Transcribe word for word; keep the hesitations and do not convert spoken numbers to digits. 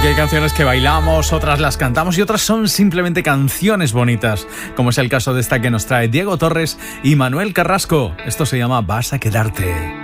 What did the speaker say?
Aquí hay canciones que bailamos, otras las cantamos y otras son simplemente canciones bonitas, como es el caso de esta que nos trae Diego Torres y Manuel Carrasco. Esto se llama Vas a quedarte.